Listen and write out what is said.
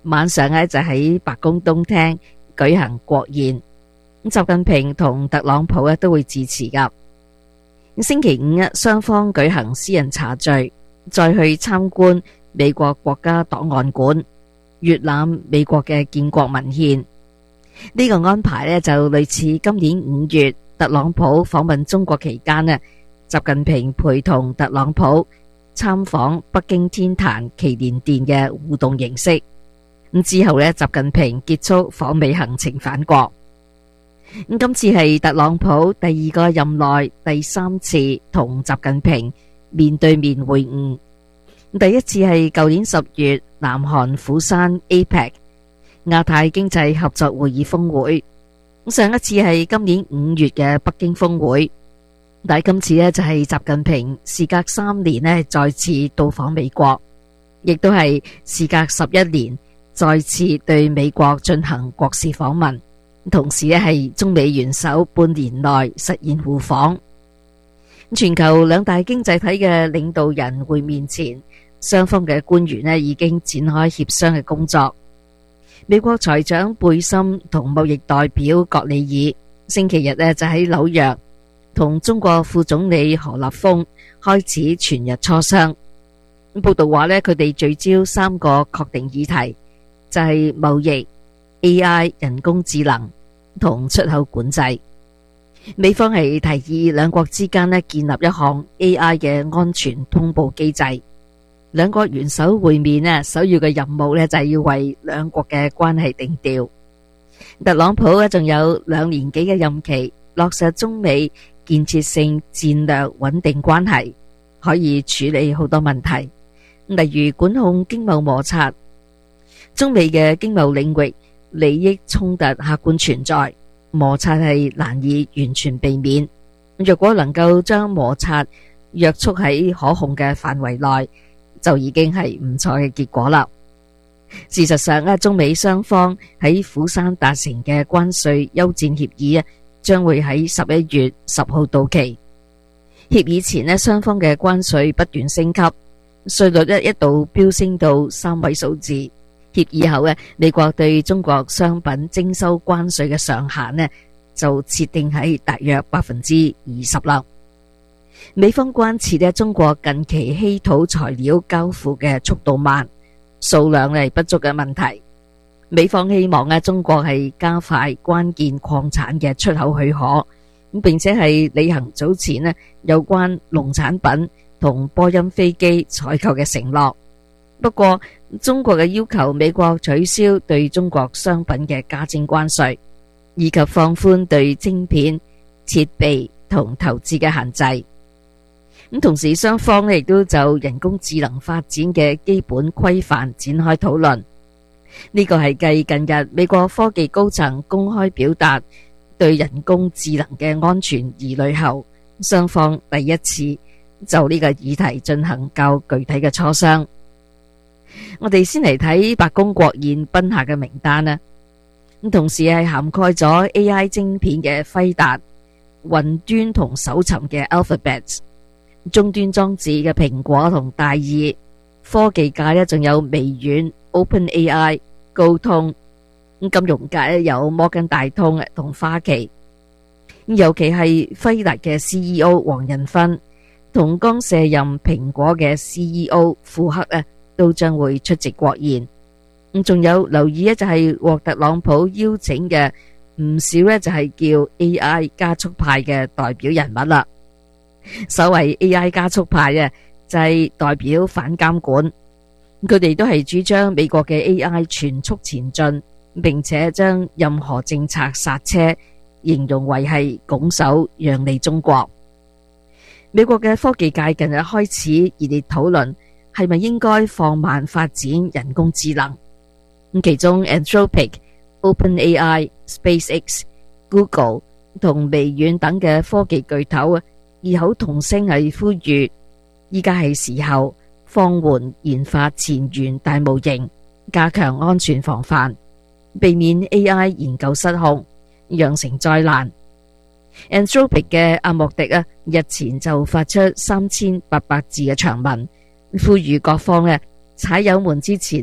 晚上咧就喺白宮東廳舉行國宴，習近平同特朗普咧都會致辭噶。星期五雙方舉行私人茶敘，再去參觀美國國家檔案館，閱覽美國嘅建國文獻。呢個安排咧就類似今年5月特朗普訪問中國期間呢，習近平陪同特朗普參訪北京天壇祈年殿嘅互動形式。咁之後呢，習近平結束訪美行程返國。今次係特朗普第2個任內第3次同習近平面對面會晤。第一次係舊年10月南韓釜山 APEC 亞太經濟合作會議峰會。上一次係今年5月嘅北京峰會。但係今次呢，就係習近平事隔3年呢再次到訪美國，亦都係事隔11年再次對美國進行國事訪問，同時呢係中美元首半年內實現互訪。全球兩大經濟體嘅領導人會面前，雙方嘅官員呢已經展開協商嘅工作。美國財長貝森同貿易代表葛里爾星期日呢就喺紐約同中國副總理何立峰開始全日磋商。報道話呢，佢哋聚焦3個確定議題，就係貿易、AI、人工智能同出口管制。美方係提議兩國之間呢建立一項 AI 嘅安全通報機制。兩國元首會面呢，首要嘅任務呢就係要為兩國嘅關係定調。特朗普呢仲有2年幾嘅任期，落實中美建設性戰略穩定關係，可以處理好多問題，例如管控經貿摩擦。中美嘅經貿領域利益衝突客觀存在，摩擦係難以完全避免。若果能夠將摩擦約束喺可控嘅範圍內，就已經係唔錯嘅結果啦。事實上，中美雙方喺釜山達成嘅關稅休戰協議將會喺11月10號到期。協議前雙方嘅關稅不斷升級，稅率一度飆升到3位數字。協議後美國對中國商品徵收關稅嘅上限就設定喺大約20%啦。美方關切中國近期稀土材料交付嘅速度慢、數量不足嘅問題。美方希望中國係加快關鍵礦產嘅出口許可，並且係履行早前有關農產品同波音飛機採購嘅承諾。不過，中國嘅要求美國取消對中國商品嘅加徵關稅，以及放寬對晶片、設備同投資嘅限制。同時雙方亦都就人工智能發展嘅基本規範展開討論。呢個係繼近日美國科技高層公開表達對人工智能嘅安全疑慮後，雙方第一次就呢個議題進行較具體嘅磋商。我哋先嚟睇白宮國宴賓客嘅名單啦。同時係涵蓋咗 AI 晶片嘅輝達、雲端同搜尋嘅 Alphabet、終端裝置嘅蘋果同戴爾，科技界仲有微軟、OpenAI、高通，金融界有摩根大通同花旗。尤其係輝達嘅 CEO 黃仁勳同剛卸任蘋果嘅 CEO 庫克都將會出席國宴。仲有留意就係獲特朗普邀請嘅唔少就係叫 AI 加速派嘅代表人物啦。所謂 AI 加速派就係代表反監管，佢哋都係主張美國嘅 AI 全速前進，並且將任何政策剎車形容為係拱手讓利中國。美國嘅科技界近日開始熱烈討論係咪應該放慢發展人工智能。其中 Anthropic、OpenAI、SpaceX、Google 同微軟等嘅科技巨頭異口同聲係呼籲，依家係時候放緩研發前沿大模型，加強安全防範，避免 AI 研究失控，釀成災難。Anthropic 嘅阿莫迪日前就發出3800字嘅長文，呼籲各方踩油門之前